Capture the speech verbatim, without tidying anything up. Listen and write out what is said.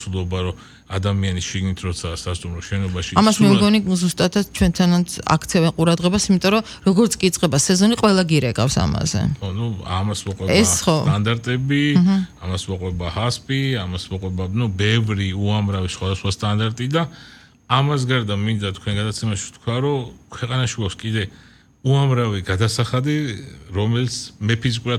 სულობა რომ ადამიანის შიგნით როცა სასტუმრო შენობაში ამას მე მგონი ზუსტადაც ჩვენთანაც აქცევენ ყურადღებას, იმიტომ რომ როგორც კი იწყება სეზონი, ყველა გირეკავს ამაზე. ხო, ნუ ამას მოყვება სტანდარტები, ამას მოყვება ჰასპი, ამას მოყვება, ნუ ბევრი უამრავი სხვადასხვა სტანდარტი და ამას გარდა მინდა თქვენ გადაცემაში ვთქვა, რომ ქვეყანაში გვაქვს კიდე უამრავი გადასახადი, რომელიც მე ფიზიკურად